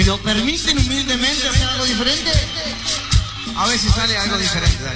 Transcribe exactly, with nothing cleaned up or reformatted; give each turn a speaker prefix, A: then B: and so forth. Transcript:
A: lo permiten humildemente hacer algo diferente, a veces sale algo diferente.